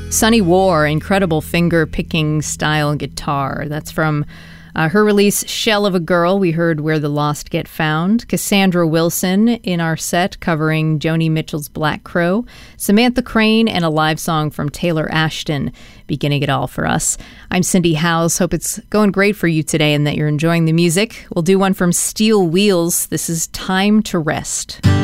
Sunny War, incredible finger-picking style guitar. That's from her release, Shell of a Girl. We heard Where the Lost Get Found. Cassandra Wilson in our set covering Joni Mitchell's Black Crow. Samantha Crane and a live song from Taylor Ashton beginning it all for us. I'm Cindy Howes. Hope it's going great for you today and that you're enjoying the music. We'll do one from Steel Wheels. This is Time to Rest.